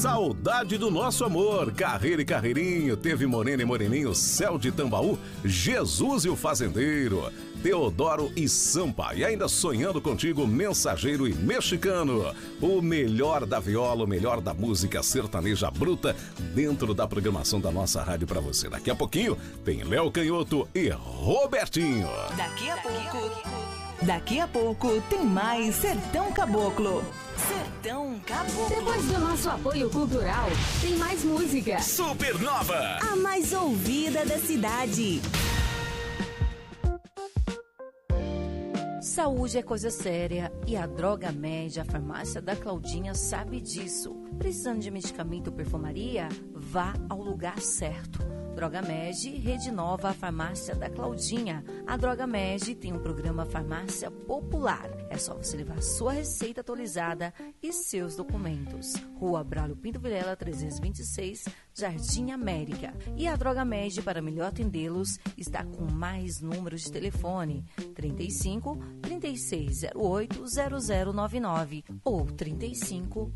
Saudade do Nosso Amor, Carreira e Carreirinho, Teve Morena e Moreninho, Céu de Tambaú, Jesus e o Fazendeiro, Teodoro e Sampa, e ainda Sonhando Contigo, Mensageiro e Mexicano. O melhor da viola, o melhor da música sertaneja bruta dentro da programação da nossa rádio pra você. Daqui a pouquinho tem Léo Canhoto e Robertinho. Daqui a pouco tem mais Sertão Caboclo. Sertão Caboclo. Depois do nosso apoio cultural, tem mais música. Supernova, A mais ouvida da cidade. Saúde é coisa séria e a Droga Med, a farmácia da Claudinha, sabe disso. Precisando de medicamento ou perfumaria? Vá ao lugar certo. Droga Med, Rede Nova, a farmácia da Claudinha. A Droga Med tem um programa Farmácia Popular. É só você levar sua receita atualizada e seus documentos. Rua Braulio Pinto Vilela, 326, Jardim América. E a Droga Med, para melhor atendê-los, está com mais números de telefone: 35 3608 0099 ou 35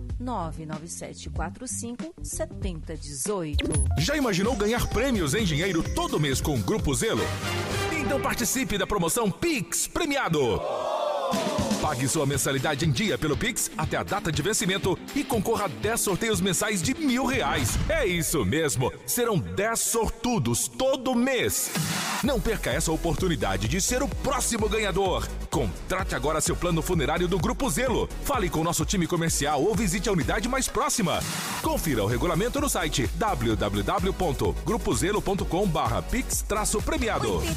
99745 7018. já imaginou ganhar prêmios em dinheiro todo mês com o Grupo Zelo? Então participe da promoção Pix Premiado. Pague sua mensalidade em dia pelo Pix até a data de vencimento e concorra a 10 sorteios mensais de R$1.000. É isso mesmo, serão 10 sortudos todo mês. Não perca essa oportunidade de ser o próximo ganhador. Contrate agora seu plano funerário do Grupo Zelo. Fale com o nosso time comercial ou visite a unidade mais próxima. Confira o regulamento no site www.grupozelo.com/pix-premiado. 87,9.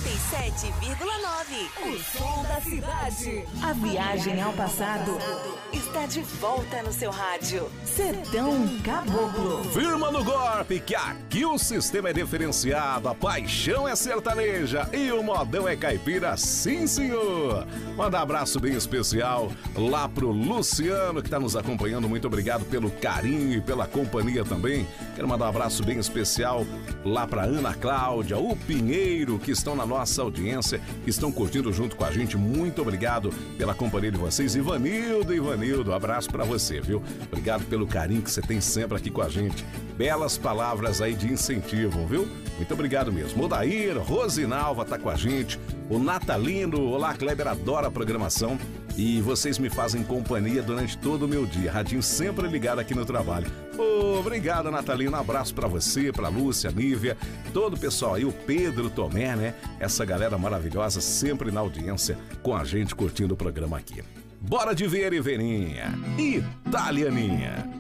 O som da cidade. A viagem ao passado está de volta no seu rádio. Sertão Caboclo. Firma no golpe, que aqui o sistema é diferenciado, a paixão é sertaneja e o modão é caipira, sim senhor. Manda um abraço bem especial lá pro Luciano, que tá nos acompanhando. Muito obrigado pelo carinho e pela companhia também. Quero mandar um abraço bem especial lá pra Ana Cláudia, o Pinheiro, que estão na nossa audiência, que estão curtindo junto com a gente. Muito obrigado pela companhia de vocês. Ivanildo, abraço pra você, viu? Obrigado pelo carinho que você tem sempre aqui com a gente. Belas palavras aí de incentivo, viu? Muito obrigado mesmo. O Dair, Rosinalva tá com a gente. O Natalino, olá, Kleber, adora a programação. E vocês me fazem companhia durante todo o meu dia. Radinho sempre ligado aqui no trabalho. Obrigado, Natalino. Um abraço pra você, pra Lúcia, Nívia, todo o pessoal aí, o Pedro, Tomé, né? Essa galera maravilhosa sempre na audiência com a gente curtindo o programa aqui. Bora de ver e verinha, Italianinha.